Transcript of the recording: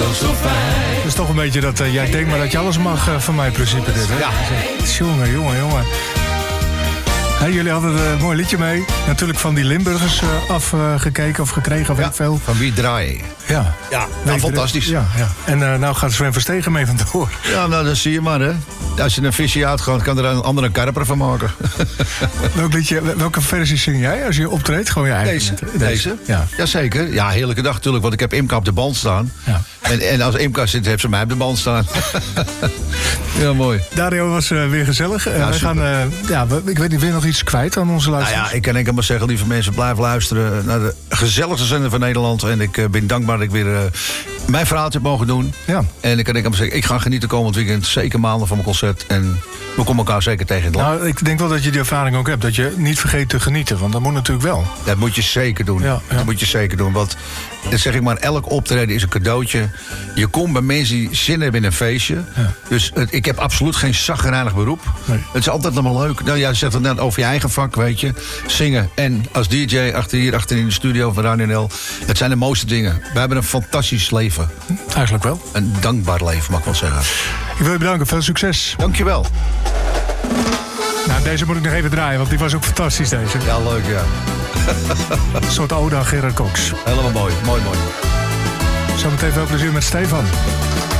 zo fijn. Het is toch een beetje dat jij denkt maar dat je alles mag van mij in principe dit, hè? Ja. Jongen. Hey, jullie hadden een mooi liedje mee. Natuurlijk van die Limburgers afgekeken of gekregen, of weet ik veel. Van wie draai je? Ja. Ja, nou, fantastisch. Ja. En nou gaat Sven Verstegen mee vandoor. Ja, nou, dat zie je maar, hè. Als je een visje uitgaat, kan er een andere karper van maken. Welke versie zing jij als je optreedt? Gewoon je eigen. Deze? Ja. Jazeker. Ja, heerlijke dag natuurlijk, want ik heb Imka op de band staan. Ja. En als Imka zit, heeft ze mij op de band staan. Heel mooi. Dario was weer gezellig. Wij gaan, ik weet niet, weer nog iets kwijt aan onze luisteraars? Nou ja, ik kan enkel maar zeggen, lieve mensen, blijf luisteren naar de gezelligste zender van Nederland. En ik ben dankbaar dat ik weer mijn verhaaltje heb mogen doen. Ja. En ik kan enkel maar zeggen, ik ga genieten komend weekend. Zeker maandag van mijn concert. En we komen elkaar zeker tegen in het land. Nou, ik denk wel dat je die ervaring ook hebt. Dat je niet vergeet te genieten. Want dat moet natuurlijk wel. Dat moet je zeker doen. Ja. Dat moet je zeker doen. Want, dat zeg ik maar, elk optreden is een cadeautje. Je komt bij mensen die zin hebben in een feestje. Ja. Dus ik heb absoluut geen chagrijnig beroep. Nee. Het is altijd nog wel leuk. Nou, jij zegt het net over je eigen vak, weet je. Zingen en als DJ achter in de studio van Radio NL. Het zijn de mooiste dingen. We hebben een fantastisch leven. Eigenlijk wel. Een dankbaar leven, mag ik wel zeggen. Ik wil je bedanken. Veel succes. Dankjewel. Nou, deze moet ik nog even draaien, want die was ook fantastisch, deze. Ja, leuk, ja. Een soort ode aan Gerard Cox. Helemaal mooi. Mooi. Zometeen veel plezier met Stefan.